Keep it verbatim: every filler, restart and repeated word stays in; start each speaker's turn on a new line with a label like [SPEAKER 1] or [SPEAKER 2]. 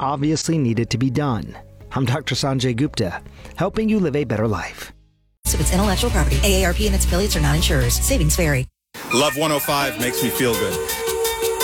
[SPEAKER 1] obviously needed to be done. I'm Doctor Sanjay Gupta, helping you live a better life.
[SPEAKER 2] Of its intellectual property. A A R P and its affiliates are not insurers. Savings vary.
[SPEAKER 3] Love one oh five makes me feel good.